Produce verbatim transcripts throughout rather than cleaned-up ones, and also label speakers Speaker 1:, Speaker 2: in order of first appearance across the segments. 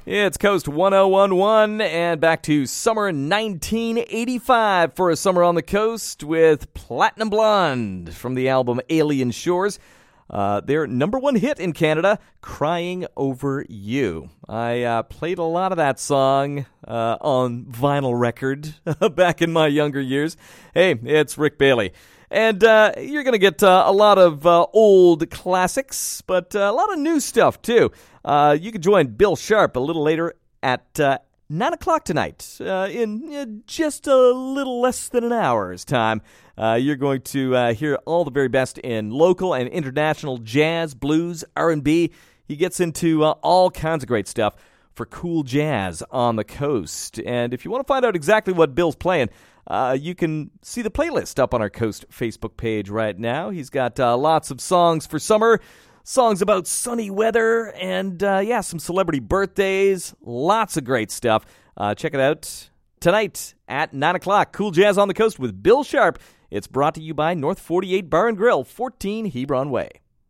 Speaker 1: It's Coast one oh one one, and back to summer nineteen eighty-five for a summer on the coast with Platinum Blonde from the album Alien Shores. Uh, their number one hit in Canada, Crying Over You. I uh, played a lot of that song uh, on vinyl record back in my younger years. Hey, it's Rick Bailey. And uh, you're going to get uh, a lot of uh, old classics, but uh, a lot of new stuff, too. Uh, you can join Bill Sharp a little later at uh, nine o'clock tonight uh, in uh, just a little less than an hour's time. Uh, you're going to uh, hear all the very best in local and international jazz, blues, R and B. He gets into uh, all kinds of great stuff for cool jazz on the coast. And if you want to find out exactly what Bill's playing, uh, you can see the playlist up on our Coast Facebook page right now. He's got uh, lots of songs for summer, songs about sunny weather, and, uh, yeah, some celebrity birthdays. Lots of great stuff. Uh, check it out tonight at nine o'clock. Cool Jazz on the Coast with Bill Sharp. It's brought to you by North forty-eight Bar and Grill, fourteen Hebron Way.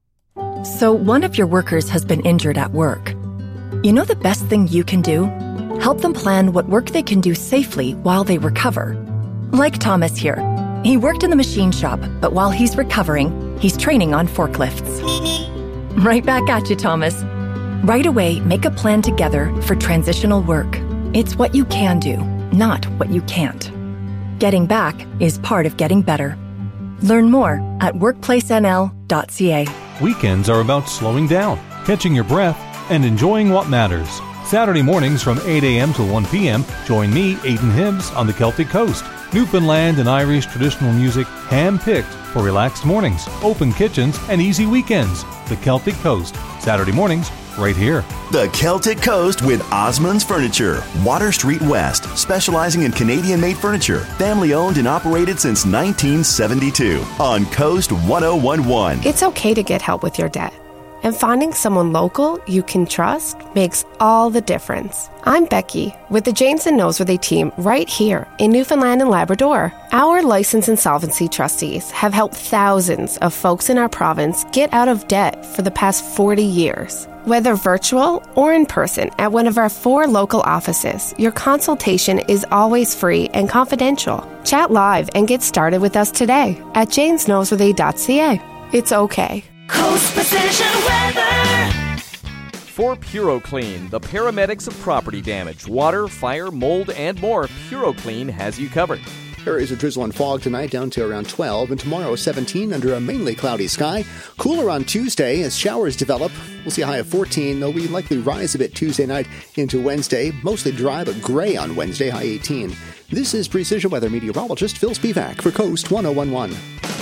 Speaker 2: So one of your workers has been injured at work. You know the best thing you can do? Help them plan what work they can do safely while they recover. Like Thomas here. He worked in the machine shop, but while he's recovering, he's training on forklifts. Right back at you, Thomas. Right away, make a plan together for transitional work. It's what you can do, not what you can't. Getting back is part of getting better. Learn more at workplace n l dot c a.
Speaker 3: Weekends are about slowing down, catching your breath, and enjoying what matters. Saturday mornings from eight a.m. to one p.m., join me, Aidan Hibbs, on the Celtic Coast. Newfoundland and Irish traditional music hand-picked for relaxed mornings, open kitchens, and easy weekends. The Celtic Coast, Saturday mornings, right here.
Speaker 4: The Celtic Coast with Osmond's Furniture, Water Street West, specializing in Canadian-made furniture, family-owned and operated since nineteen seventy-two on Coast one oh one one.
Speaker 5: It's okay to get help with your debt. And finding someone local you can trust makes all the difference. I'm Becky with the James and Noseworthy team right here in Newfoundland and Labrador. Our licensed insolvency trustees have helped thousands of folks in our province get out of debt for the past forty years. Whether virtual or in person at one of our four local offices, your consultation is always free and confidential. Chat live and get started with us today at james noseworthy dot c a. It's okay.
Speaker 6: Coast Precision Weather.
Speaker 1: For PuroClean, the paramedics of property damage, water, fire, mold, and more, PuroClean has you covered.
Speaker 7: Areas of drizzle and fog tonight down to around twelve, and tomorrow seventeen under a mainly cloudy sky. Cooler on Tuesday as showers develop. We'll see a high of fourteen, though we likely rise a bit Tuesday night into Wednesday. Mostly dry but gray on Wednesday, high eighteen. This is Precision Weather meteorologist Phil Spivak for Coast one oh one one.